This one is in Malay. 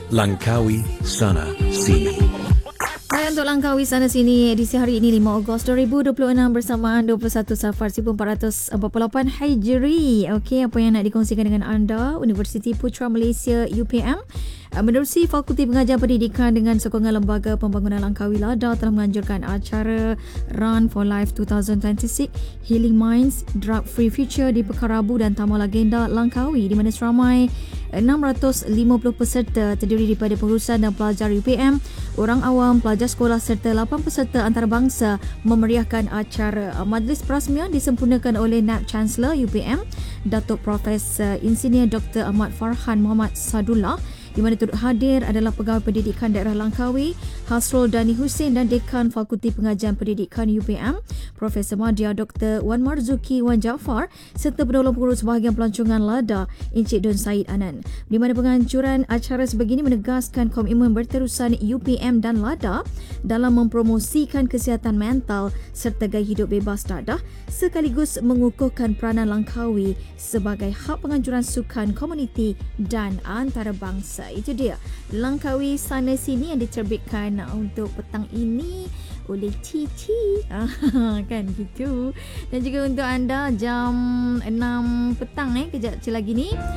Langkawi Sana Sini. Baik, untuk Langkawi Sana Sini edisi hari ini 5 Ogos 2026 bersamaan 21 Safar 1448 Hijri. Okey, apa yang nak dikongsikan dengan anda? Universiti Putra Malaysia UPM menerusi Fakulti Pengajian Pendidikan dengan sokongan Lembaga Pembangunan Langkawi LADA telah menganjurkan acara Run for Life 2026 Healing Minds Drug Free Future di Pekarabu dan Taman Legenda Langkawi, di mana seramai 650 peserta terdiri daripada pengurusan dan pelajar UPM, orang awam, pelajar sekolah serta 8 peserta antarabangsa memeriahkan acara. Majlis perasmian disempurnakan oleh Naib Chancellor UPM, Datuk Profesor Insinyur Dr. Ahmad Farhan Muhammad Sadullah, di mana turut hadir adalah Pegawai Pendidikan Daerah Langkawi Hasrul Dani Hussein dan Dekan Fakulti Pengajian Pendidikan UPM Profesor Madya Dr. Wan Marzuki Wan Jaafar serta penolong pengurus bahagian pelancongan LADA Encik Don Said Anan, di mana penganjuran acara sebegini menegaskan komitmen berterusan UPM dan LADA dalam mempromosikan kesihatan mental serta gaya hidup bebas dadah sekaligus mengukuhkan peranan Langkawi sebagai hub penganjuran sukan komuniti dan antarabangsa. Itu dia Langkawi Sana Sini yang diterbitkan untuk petang ini oleh TT kan gitu. Dan juga untuk anda jam 6 petang kejap lagi ni